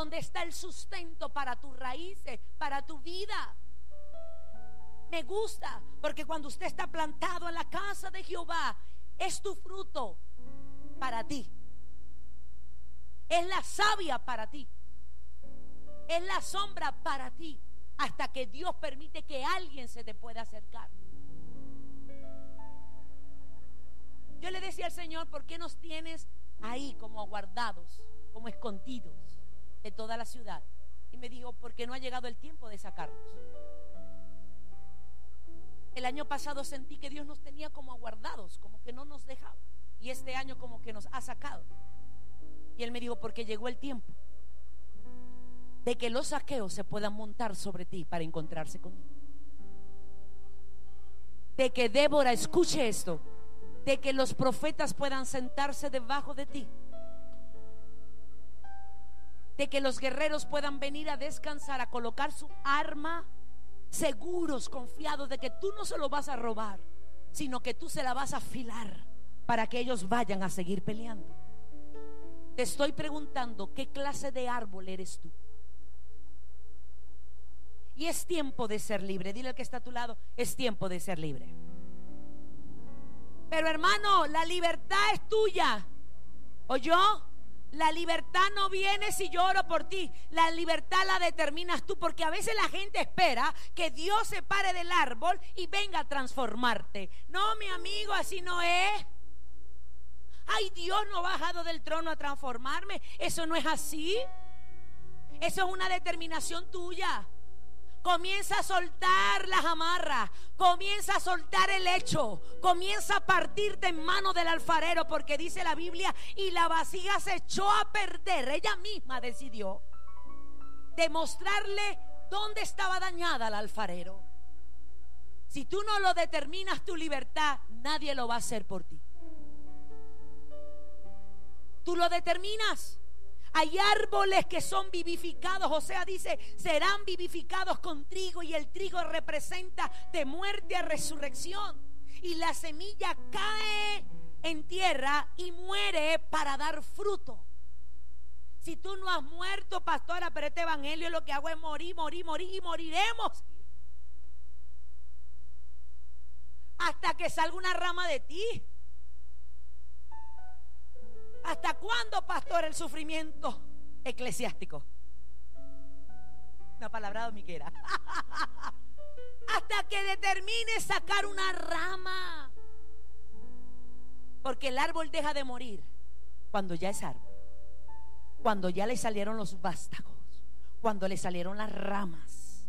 donde está el sustento para tus raíces, para tu vida. Me gusta porque cuando usted está plantado en la casa de Jehová, es tu fruto para ti, es la savia para ti, es la sombra para ti, hasta que Dios permite que alguien se te pueda acercar. Yo le decía al Señor, ¿por qué nos tienes ahí como aguardados, como escondidos de toda la ciudad? Y me dijo, porque no ha llegado el tiempo de sacarlos. El año pasado sentí que Dios nos tenía como aguardados, como que no nos dejaba, y este año como que nos ha sacado. Y Él me dijo, porque llegó el tiempo de que los saqueos se puedan montar sobre ti para encontrarse conmigo. De que Débora, escuche esto, de que los profetas puedan sentarse debajo de ti, de que los guerreros puedan venir a descansar, a colocar su arma, seguros, confiados de que tú no se lo vas a robar, sino que tú se la vas a afilar para que ellos vayan a seguir peleando. Te estoy preguntando, ¿qué clase de árbol eres tú? Y es tiempo de ser libre. Dile al que está a tu lado, es tiempo de ser libre. Pero hermano, la libertad es tuya. ¿Oyó? La libertad no viene si yo oro por ti. La libertad la determinas tú, porque a veces la gente espera que Dios se pare del árbol y venga a transformarte. No, mi amigo, así no es. Ay, Dios no ha bajado del trono a transformarme. Eso no es así. Eso es una determinación tuya. Comienza a soltar las amarras, comienza a soltar el hecho, comienza a partirte en manos del alfarero, porque dice la Biblia, y la vasija se echó a perder. Ella misma decidió demostrarle dónde estaba dañada al alfarero. Si tú no lo determinas tu libertad, nadie lo va a hacer por ti. Tú lo determinas. Hay árboles que son vivificados. Osea dice, serán vivificados con trigo, y el trigo representa de muerte a resurrección. Y la semilla cae en tierra y muere para dar fruto. Si tú no has muerto, pastora, pero este evangelio lo que hago es morir, morir, morir, y moriremos hasta que salga una rama de ti. ¿Hasta cuándo, pastor, el sufrimiento eclesiástico? Una palabra dominguera. Hasta que determine sacar una rama. Porque el árbol deja de morir cuando ya es árbol, cuando ya le salieron los vástagos, cuando le salieron las ramas.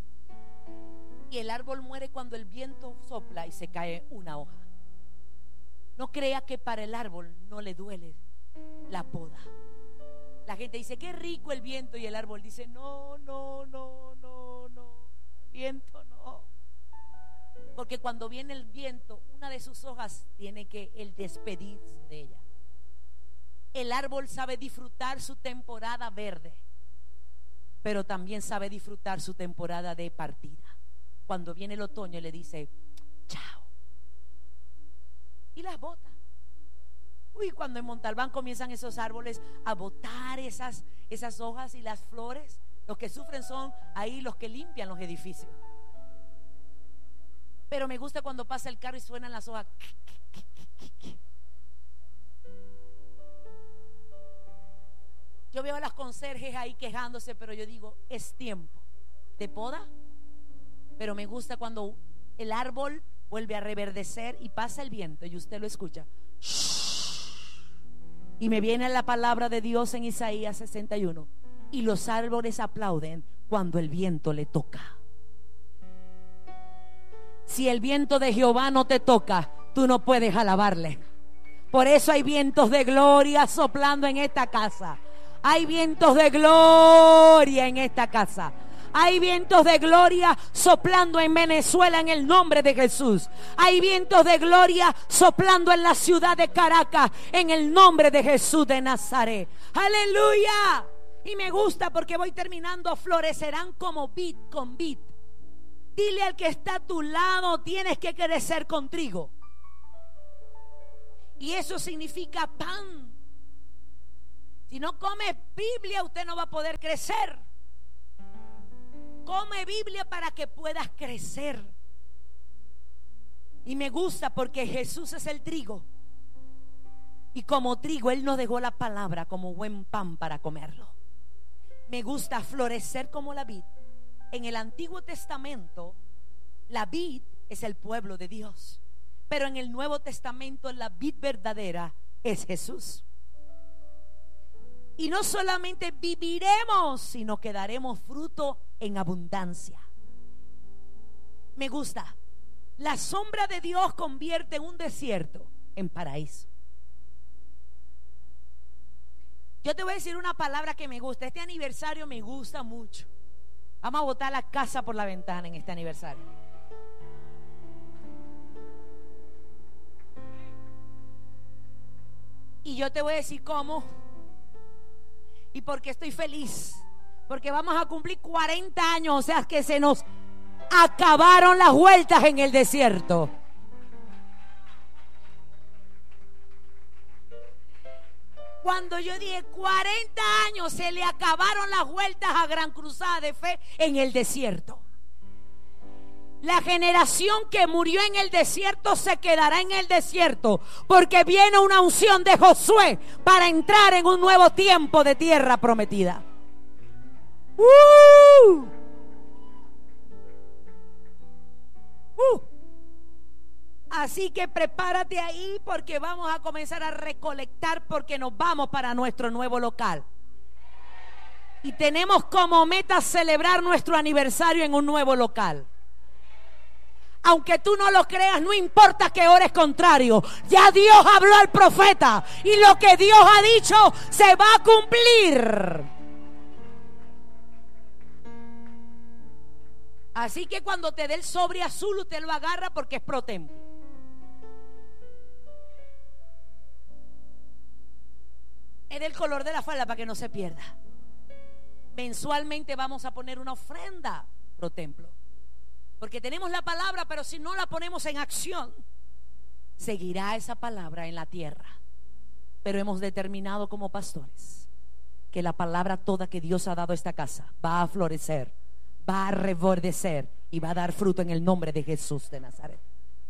Y el árbol muere cuando el viento sopla y se cae una hoja. No crea que para el árbol no le duele la poda. La gente dice, qué rico el viento, y el árbol dice, no, no, no, no, no, viento no. Porque cuando viene el viento, una de sus hojas tiene que el despedirse de ella. El árbol sabe disfrutar su temporada verde, pero también sabe disfrutar su temporada de partida. Cuando viene el otoño le dice, chao, y las bota. Uy, cuando en Montalbán comienzan esos árboles a botar esas hojas y las flores, los que sufren son ahí los que limpian los edificios. Pero me gusta cuando pasa el carro y suenan las hojas. Yo veo a las conserjes ahí quejándose, pero yo digo, es tiempo de poda. Pero me gusta cuando el árbol vuelve a reverdecer y pasa el viento y usted lo escucha. Y me viene la palabra de Dios en Isaías 61. Y los árboles aplauden cuando el viento le toca. Si el viento de Jehová no te toca, tú no puedes alabarle. Por eso hay vientos de gloria soplando en esta casa. Hay vientos de gloria en esta casa. Hay vientos de gloria soplando en Venezuela en el nombre de Jesús. Hay vientos de gloria soplando en la ciudad de Caracas en el nombre de Jesús de Nazaret. Aleluya. Y me gusta porque voy terminando. Florecerán como vid con vid. Dile al que está a tu lado, tienes que crecer con trigo. Y eso significa pan. Si no come Biblia, usted no va a poder crecer. Come Biblia para que puedas crecer. Y me gusta porque Jesús es el trigo. Y como trigo, Él nos dejó la palabra como buen pan para comerlo. Me gusta florecer como la vid. En el Antiguo Testamento, la vid es el pueblo de Dios. Pero en el Nuevo Testamento, la vid verdadera es Jesús. Y no solamente viviremos, sino que daremos fruto en abundancia. Me gusta. La sombra de Dios convierte un desierto en paraíso. Yo te voy a decir una palabra que me gusta. Este aniversario me gusta mucho. Vamos a botar la casa por la ventana en este aniversario. Y yo te voy a decir cómo y por qué estoy feliz. Porque vamos a cumplir 40 años. O sea que se nos acabaron las vueltas en el desierto. Cuando yo dije 40 años, se le acabaron las vueltas a Gran Cruzada de Fe en el desierto. La generación que murió en el desierto se quedará en el desierto, porque viene una unción de Josué para entrar en un nuevo tiempo de tierra prometida. Así que prepárate ahí, porque vamos a comenzar a recolectar, porque nos vamos para nuestro nuevo local. Y tenemos como meta celebrar nuestro aniversario en un nuevo local. Aunque tú no lo creas, no importa que ores contrario. Ya Dios habló al profeta y lo que Dios ha dicho se va a cumplir. Así que cuando te dé el sobre azul, usted lo agarra porque es pro templo. Es del color de la falda para que no se pierda. Mensualmente vamos a poner una ofrenda pro templo. Porque tenemos la palabra, pero si no la ponemos en acción, seguirá esa palabra en la tierra. Pero hemos determinado como pastores que la palabra toda que Dios ha dado a esta casa va a florecer, va a reverdecer y va a dar fruto en el nombre de Jesús de Nazaret.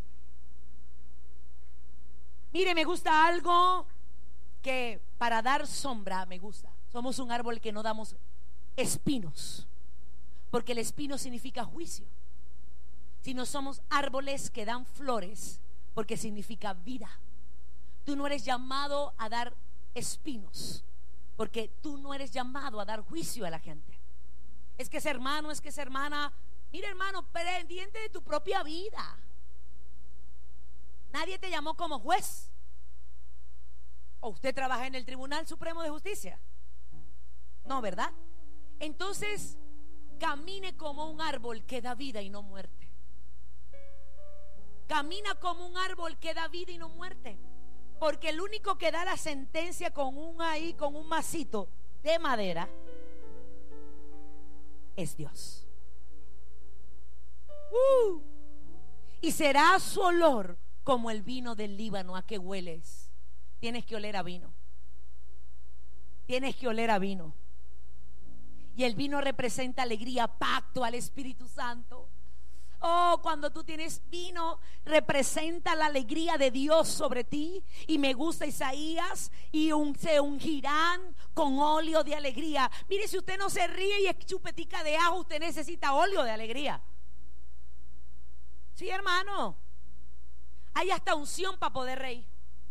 Mire, me gusta algo que para dar sombra me gusta. Somos un árbol que no damos espinos, porque el espino significa juicio. Sino somos árboles que dan flores, porque significa vida. Tú no eres llamado a dar espinos, porque tú no eres llamado a dar juicio a la gente. Es que ese hermano, es que esa hermana. Mira, hermano, pendiente de tu propia vida. Nadie te llamó como juez. ¿O usted trabaja en el Tribunal Supremo de Justicia? No, ¿verdad? Entonces, camine como un árbol que da vida y no muerte. Camina como un árbol que da vida y no muerte. Porque el único que da la sentencia con un masito de madera es Dios. Y será su olor como el vino del Líbano. ¿A qué hueles? Tienes que oler a vino. Tienes que oler a vino. Y el vino representa alegría, pacto al Espíritu Santo. Oh, cuando tú tienes vino, representa la alegría de Dios sobre ti. Y me gusta Isaías, y se ungirán con óleo de alegría. Mire, si usted no se ríe y es chupetica de ajo, usted necesita óleo de alegría. Sí, hermano. Hay hasta unción para poder reír.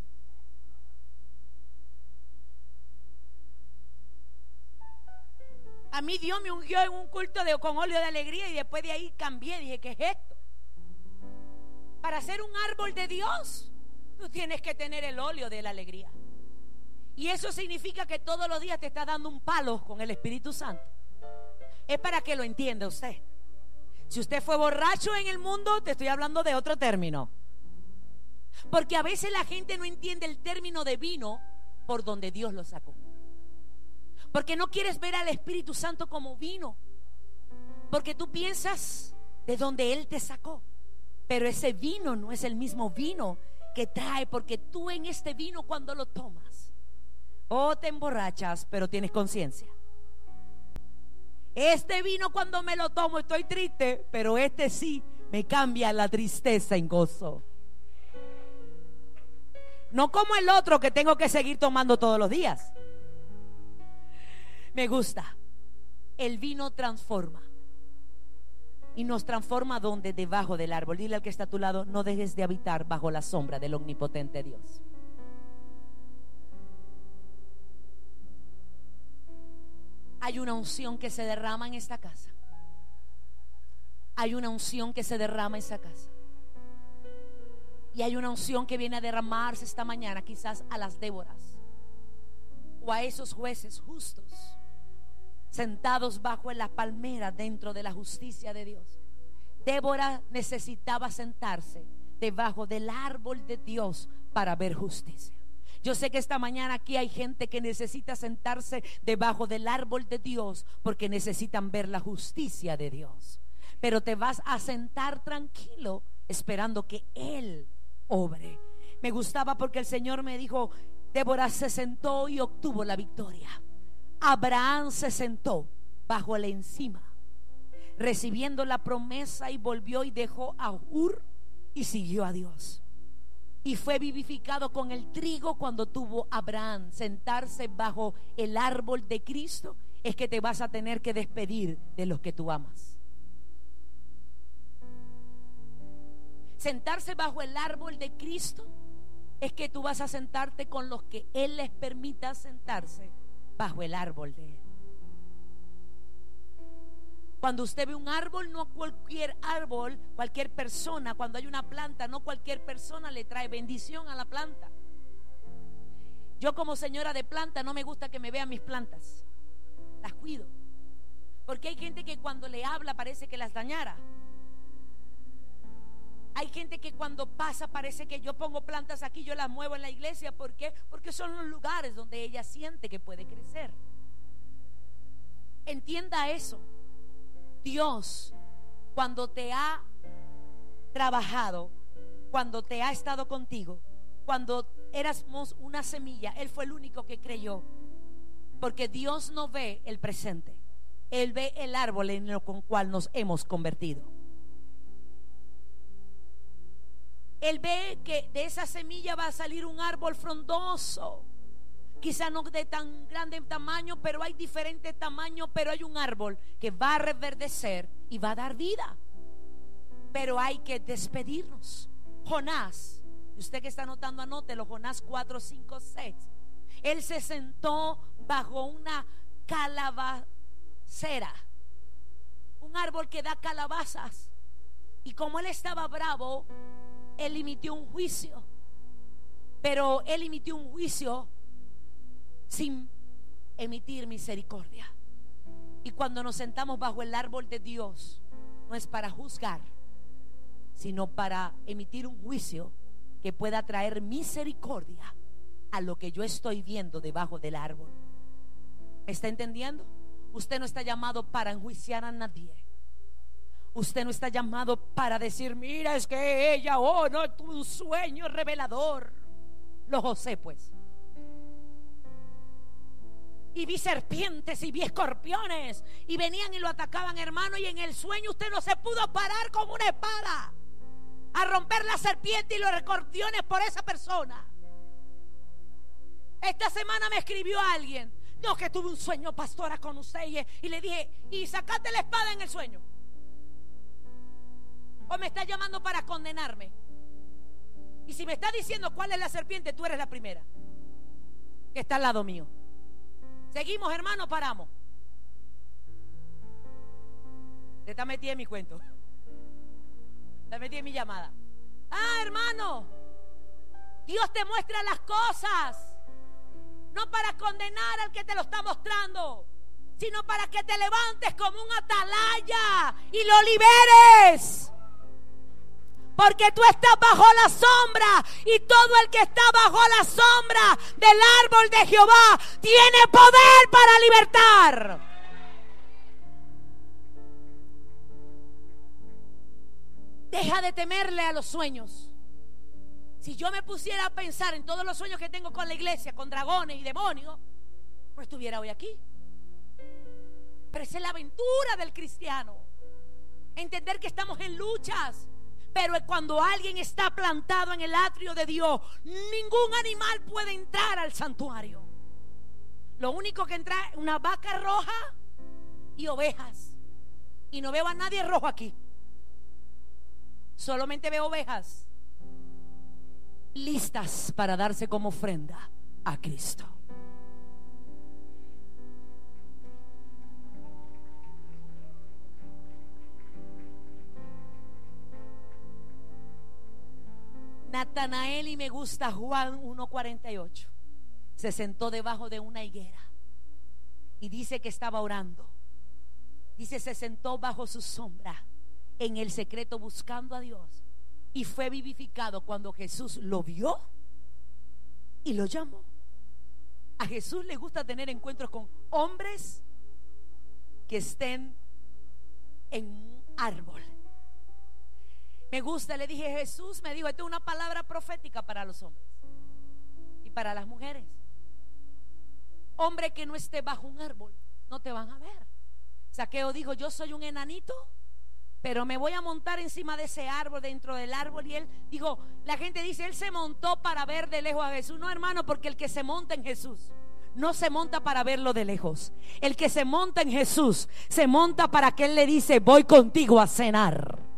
A mí Dios me ungió en un culto con óleo de alegría, y después de ahí cambié. Dije, ¿qué es esto? Para ser un árbol de Dios, tú tienes que tener el óleo de la alegría. Y eso significa que todos los días te está dando un palo con el Espíritu Santo. Es para que lo entienda usted. Si usted fue borracho en el mundo, te estoy hablando de otro término. Porque a veces la gente no entiende el término de vino por donde Dios lo sacó. Porque no quieres ver al Espíritu Santo como vino, porque tú piensas de donde Él te sacó. Pero ese vino no es el mismo vino que trae, porque tú en este vino, cuando lo tomas, O te emborrachas, pero tienes conciencia. Este vino, cuando me lo tomo estoy triste, pero este sí me cambia la tristeza en gozo. No como el otro que tengo que seguir tomando todos los días. Me gusta. El vino transforma. Y nos transforma donde, debajo del árbol. Dile al que está a tu lado: no dejes de habitar bajo la sombra del omnipotente Dios. Hay una unción que se derrama en esta casa. Hay una unción que se derrama en esta casa. Y hay una unción que viene a derramarse esta mañana, quizás a las Déboras o a esos jueces justos sentados bajo la palmera dentro de la justicia de Dios. Débora necesitaba sentarse debajo del árbol de Dios para ver justicia. Yo sé que esta mañana aquí hay gente que necesita sentarse debajo del árbol de Dios porque necesitan ver la justicia de Dios. Pero te vas a sentar tranquilo esperando que Él obre. Me gustaba porque el Señor me dijo: Débora se sentó y obtuvo la victoria. Abraham se sentó bajo la encima, recibiendo la promesa, y volvió y dejó a Ur y siguió a Dios. Y fue vivificado con el trigo. Cuando tuvo Abraham sentarse bajo el árbol de Cristo, es que te vas a tener que despedir de los que tú amas. Sentarse bajo el árbol de Cristo es que tú vas a sentarte con los que Él les permita sentarse bajo el árbol de Él. Cuando usted ve un árbol, no cualquier árbol, cualquier persona, cuando hay una planta, no cualquier persona le trae bendición a la planta. Yo, como señora de planta, no me gusta que me vean mis plantas. Las cuido. Porque hay gente que cuando le habla parece que las dañara. Hay gente que cuando pasa parece que yo pongo plantas aquí, yo las muevo en la iglesia. ¿Por qué? Porque son los lugares donde ella siente que puede crecer. Entienda eso. Dios, cuando te ha trabajado, cuando te ha estado contigo, cuando éramos una semilla, Él fue el único que creyó. Porque Dios no ve el presente, Él ve el árbol en el cual nos hemos convertido. Él ve que de esa semilla va a salir un árbol frondoso. Quizá no de tan grande tamaño, pero hay diferentes tamaños. Pero hay un árbol que va a reverdecer y va a dar vida. Pero hay que despedirnos. Jonás, usted que está anotando, anótelo. Jonás 4, 5, 6. Él se sentó bajo una calabacera, un árbol que da calabazas. Y como él estaba bravo, él emitió un juicio. Pero él emitió un juicio sin emitir misericordia. Y cuando nos sentamos bajo el árbol de Dios, no es para juzgar, sino para emitir un juicio que pueda traer misericordia a lo que yo estoy viendo debajo del árbol. ¿Me está entendiendo? Usted no está llamado para enjuiciar a nadie. Usted no está llamado para decir: mira, es que ella, no, tuvo un sueño revelador. Los José, pues. Y vi serpientes y vi escorpiones, y venían y lo atacaban, hermano. Y en el sueño usted no se pudo parar con una espada a romper la serpiente y los escorpiones por esa persona. Esta semana me escribió alguien: no, que tuve un sueño, pastora, con usted. Y le dije: ¿y sacaste la espada en el sueño? ¿O me está llamando para condenarme? Y si me está diciendo cuál es la serpiente, tú eres la primera que está al lado mío. Seguimos, hermano, paramos. Te está metida en mi cuento. Te metí en mi llamada. Hermano, Dios te muestra las cosas, no para condenar al que te lo está mostrando, sino para que te levantes como un atalaya y lo liberes. Porque tú estás bajo la sombra, y todo el que está bajo la sombra del árbol de Jehová tiene poder para libertar. Deja de temerle a los sueños. Si yo me pusiera a pensar en todos los sueños que tengo con la iglesia, con dragones y demonios, no estuviera hoy aquí. Pero esa es la aventura del cristiano. Entender que estamos en luchas. Pero cuando alguien está plantado en el atrio de Dios, ningún animal puede entrar al santuario. Lo único que entra es una vaca roja y ovejas. Y no veo a nadie rojo aquí. Solamente veo ovejas listas para darse como ofrenda a Cristo. Natanael, y me gusta Juan 1:48, se sentó debajo de una higuera y dice que estaba orando. Dice, se sentó bajo su sombra en el secreto buscando a Dios, y fue vivificado cuando Jesús lo vio y lo llamó. A Jesús le gusta tener encuentros con hombres que estén en un árbol. Me gusta, le dije, Jesús me dijo, esto es una palabra profética para los hombres y para las mujeres. Hombre que no esté bajo un árbol, no te van a ver. Zaqueo dijo, yo soy un enanito, pero me voy a montar encima de ese árbol, dentro del árbol. Y él dijo, la gente dice, él se montó para ver de lejos a Jesús. No, hermano, porque el que se monta en Jesús no se monta para verlo de lejos. El que se monta en Jesús se monta para que él le dice, voy contigo a cenar.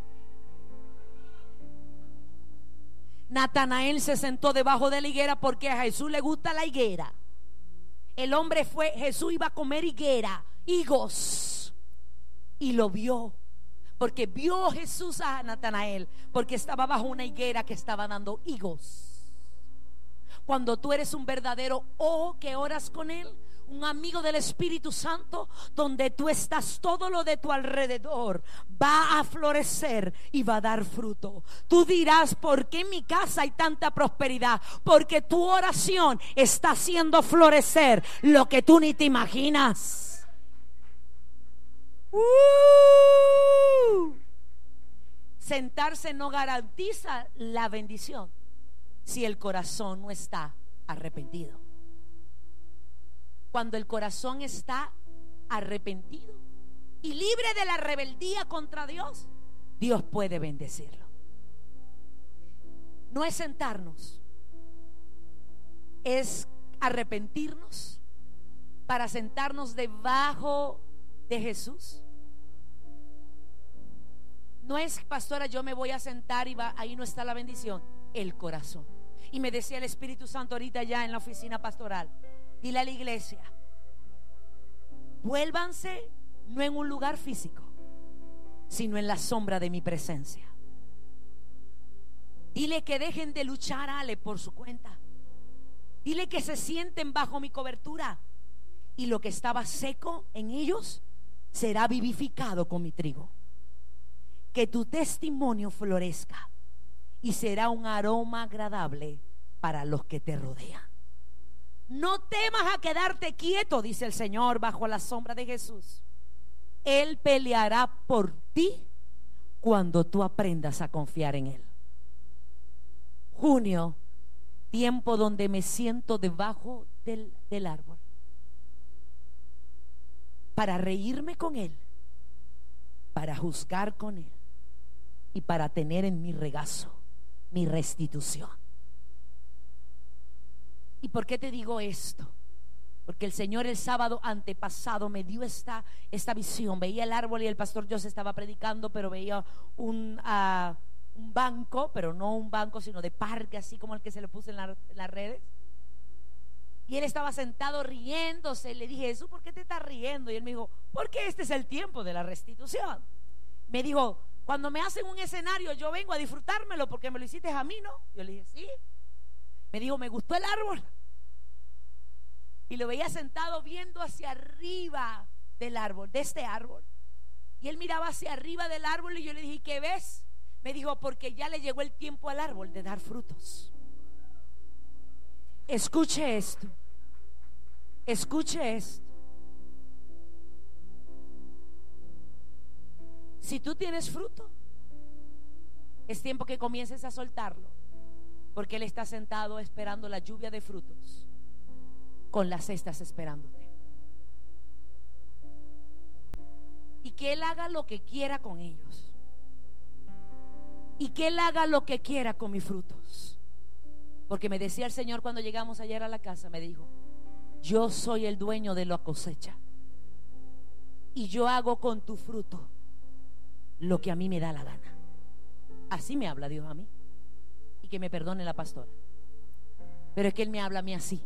Natanael se sentó debajo de la higuera porque a Jesús le gusta la higuera. El hombre fue, Jesús iba a comer higuera, higos, y lo vio. Porque vio Jesús a Natanael, porque estaba bajo una higuera que estaba dando higos. Cuando tú eres un verdadero que oras con él, un amigo del Espíritu Santo, donde tú estás, todo lo de tu alrededor va a florecer y va a dar fruto. Tú dirás, ¿por qué en mi casa hay tanta prosperidad? Porque tu oración está haciendo florecer lo que tú ni te imaginas. Sentarse no garantiza la bendición si el corazón no está arrepentido. Cuando el corazón está arrepentido y libre de la rebeldía contra Dios, Dios puede bendecirlo. No es sentarnos, es arrepentirnos para sentarnos debajo de Jesús. No es, pastora, yo me voy a sentar y ahí no está la bendición. El corazón. Y me decía el Espíritu Santo ahorita ya en la oficina pastoral, dile a la iglesia, vuélvanse no en un lugar físico, sino en la sombra de mi presencia. Dile que dejen de luchar, Ale, por su cuenta. Dile que se sienten bajo mi cobertura, y lo que estaba seco en ellos será vivificado con mi trigo. Que tu testimonio florezca y será un aroma agradable para los que te rodean. No temas a quedarte quieto, dice el Señor, bajo la sombra de Jesús. Él peleará por ti cuando tú aprendas a confiar en Él. Junio, tiempo donde me siento debajo del árbol para reírme con Él, para juzgar con Él y para tener en mi regazo mi restitución. ¿Y por qué te digo esto? Porque el Señor el sábado antepasado me dio esta visión. Veía el árbol y el pastor José estaba predicando, pero veía un banco, pero no un banco sino de parque, así como el que se le puso en las redes. Y él estaba sentado riéndose. Le dije, Jesús, ¿por qué te estás riendo? Y él me dijo, porque este es el tiempo de la restitución. Me dijo, cuando me hacen un escenario yo vengo a disfrutármelo porque me lo hiciste a mí, ¿no? Yo le dije, sí. Me dijo, me gustó el árbol. Y lo veía sentado viendo hacia arriba del árbol, de este árbol. Y él miraba hacia arriba del árbol y yo le dije, ¿qué ves? Me dijo, porque ya le llegó el tiempo al árbol de dar frutos. Escuche esto. Escuche esto. Si tú tienes fruto, es tiempo que comiences a soltarlo. Porque Él está sentado esperando la lluvia de frutos, con las cestas esperándote. Y que Él haga lo que quiera con ellos. Y que Él haga lo que quiera con mis frutos. Porque me decía el Señor cuando llegamos ayer a la casa, me dijo: yo soy el dueño de la cosecha, y yo hago con tu fruto lo que a mí me da la gana. Así me habla Dios a mí. Y que me perdone la pastora, pero es que Él me habla a mí así.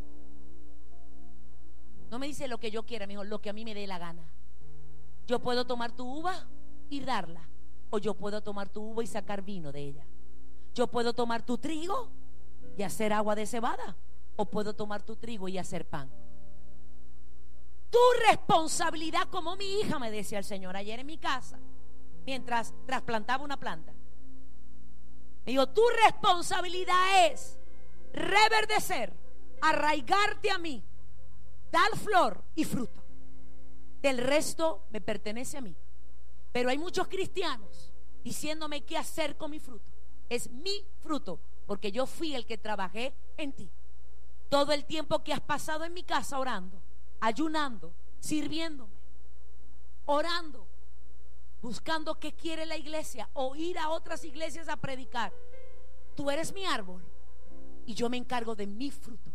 No me dice lo que yo quiera, me dijo lo que a mí me dé la gana. Yo puedo tomar tu uva y darla, o yo puedo tomar tu uva y sacar vino de ella. Yo puedo tomar tu trigo y hacer agua de cebada, o puedo tomar tu trigo y hacer pan. Tu responsabilidad, como mi hija me decía el Señor ayer en mi casa, mientras trasplantaba una planta. Me dijo: tu responsabilidad es reverdecer, arraigarte a mí, dar flor y fruto. Del resto me pertenece a mí. Pero hay muchos cristianos diciéndome qué hacer con mi fruto. Es mi fruto, porque yo fui el que trabajé en ti. Todo el tiempo que has pasado en mi casa orando, ayunando, sirviéndome, orando, buscando qué quiere la iglesia, o ir a otras iglesias a predicar. Tú eres mi árbol y yo me encargo de mi fruto.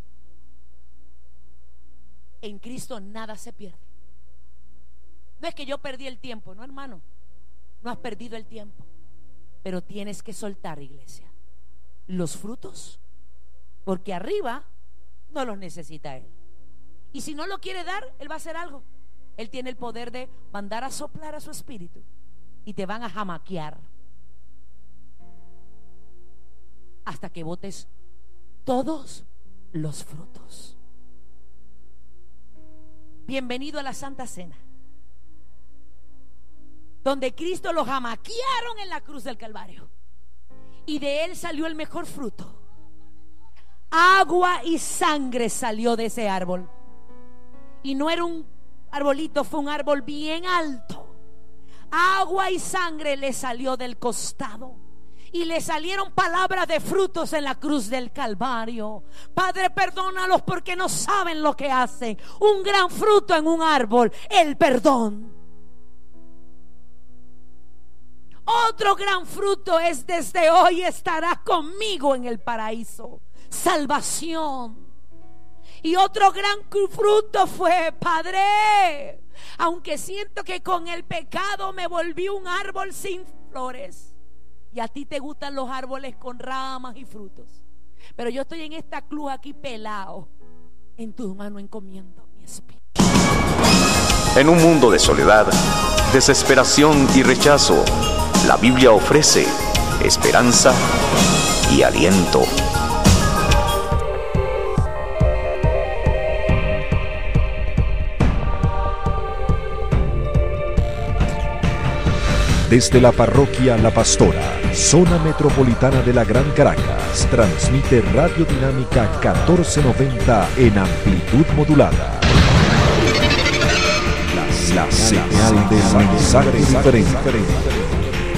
En Cristo nada se pierde. No es que yo perdí el tiempo, no, hermano, no has perdido el tiempo, pero tienes que soltar, iglesia, los frutos, porque arriba no los necesita Él. Y si no lo quiere dar, Él va a hacer algo. Él tiene el poder de mandar a soplar a su espíritu y te van a jamaquear hasta que botes todos los frutos. Bienvenido a la Santa Cena, donde Cristo lo jamaquearon en la cruz del Calvario, y de Él salió el mejor fruto. Agua y sangre salió de ese árbol. Y no era un arbolito, fue un árbol bien alto. Agua y sangre le salió del costado, y le salieron palabras de frutos en la cruz del Calvario. Padre, perdónalos porque no saben lo que hacen. Un gran fruto en un árbol, el perdón. Otro gran fruto es: desde hoy estarás conmigo en el paraíso. Salvación. Y otro gran fruto fue: Padre, aunque siento que con el pecado me volví un árbol sin flores, y a ti te gustan los árboles con ramas y frutos, pero yo estoy en esta cruz aquí pelado. En tus manos encomiendo mi espíritu. En un mundo de soledad, desesperación y rechazo, la Biblia ofrece esperanza y aliento. Desde la parroquia La Pastora, zona metropolitana de la Gran Caracas, transmite Radio Dinámica 1490 en amplitud modulada. La señal del mensaje diferente.